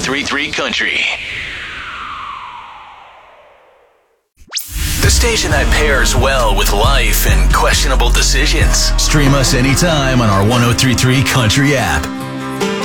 1033 Country. The station that pairs well with life and questionable decisions. Stream us anytime on our 1033 Country app.